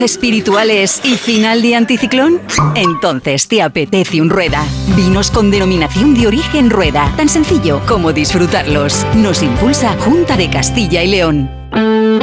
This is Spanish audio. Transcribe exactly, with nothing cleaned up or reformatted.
¿Espirituales y final de anticiclón? Entonces te apetece un Rueda. Vinos con denominación de origen Rueda. Tan sencillo como disfrutarlos. Nos impulsa Junta de Castilla y León.